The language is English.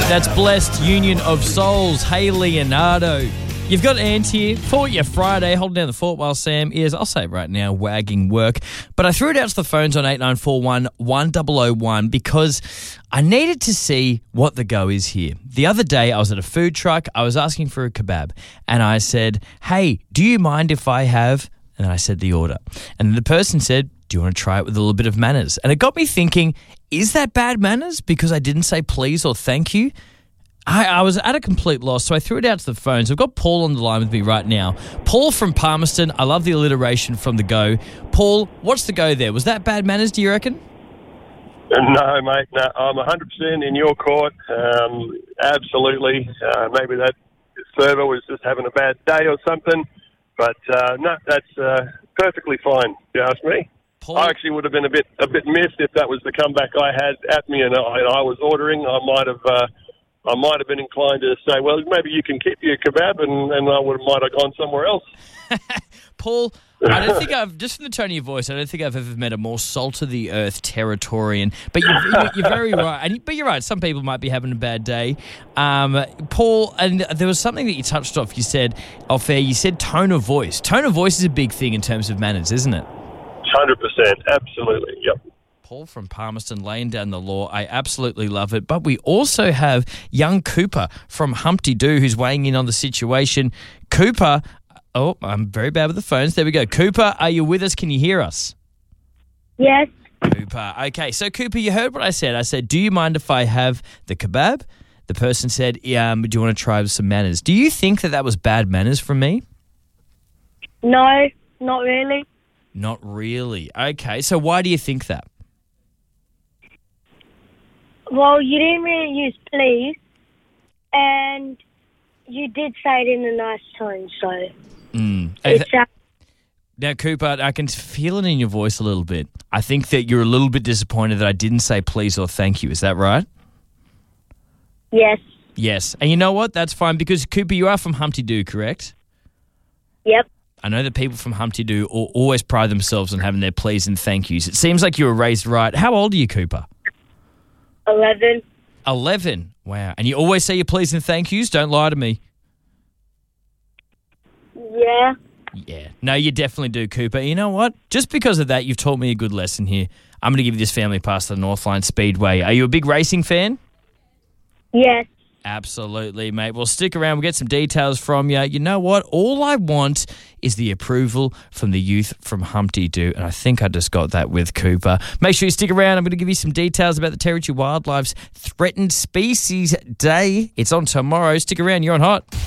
That's Blessed Union of Souls. Hey, Leonardo. You've got Ant here for your Friday, holding down the fort while Sam is, I'll say it right now, wagging work. But I threw it out to the phones on 8941 1001 because I needed to see what the go is here. The other day, I was at a food truck. I was asking for a kebab. And I said, hey, do you mind if I have... And I said the order. And the person said, do you want to try it with a little bit of manners? And it got me thinking, is that bad manners because I didn't say please or thank you? I was at a complete loss, so I threw it out to the phones. I've got Paul on the line with me right now. Paul from Palmerston. I love the alliteration from the go. Paul, what's the go there? Was that bad manners, do you reckon? No, mate. No, I'm 100% in your court. Absolutely. Maybe that server was just having a bad day or something. But, no, that's perfectly fine, if you ask me. Paul? I actually would have been a bit missed if that was the comeback I had at me and I was ordering. I might have been inclined to say, well, maybe you can keep your kebab, and I might have gone somewhere else. Paul, I don't think just from the tone of your voice, I don't think I've ever met a more salt-of-the-earth Territorian. But you're very right. But you're right, some people might be having a bad day. Paul, and there was something that you touched off. You said, off-air, you said tone of voice. Tone of voice is a big thing in terms of manners, isn't it? 100%, absolutely, yep. Paul from Palmerston laying down the law. I absolutely love it. But we also have young Cooper from Humpty Doo who's weighing in on the situation. Cooper, oh, I'm very bad with the phones. There we go. Cooper, are you with us? Can you hear us? Yes. Cooper. Okay, so Cooper, you heard what I said. I said, do you mind if I have the kebab? The person said, do you want to try with some manners? Do you think that was bad manners from me? No, not really. Not really. Okay, so why do you think that? Well, you didn't really use please, and you did say it in a nice tone, so... Now, Cooper, I can feel it in your voice a little bit. I think that you're a little bit disappointed that I didn't say please or thank you. Is that right? Yes. Yes. And you know what? That's fine because, Cooper, you are from Humpty Doo, correct? Yep. I know that people from Humpty Doo always pride themselves on having their please and thank yous. It seems like you were raised right. How old are you, Cooper? 11. 11? Wow. And you always say your please and thank yous? Don't lie to me. Yeah. Yeah. No, you definitely do, Cooper. You know what? Just because of that, you've taught me a good lesson here. I'm going to give you this family pass to the Northline Speedway. Are you a big racing fan? Yes. Absolutely, mate. Well, stick around. We'll get some details from you. You know what? All I want is the approval from the youth from Humpty Doo, and I think I just got that with Cooper. Make sure you stick around. I'm going to give you some details about the Territory Wildlife's Threatened Species Day. It's on tomorrow. Stick around. You're on Hot.